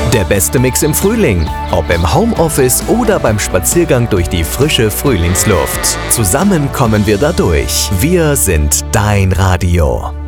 Der beste Mix im Frühling, ob im Homeoffice oder beim Spaziergang durch die frische Frühlingsluft. Zusammen kommen wir da durch. Wir sind dein Radio.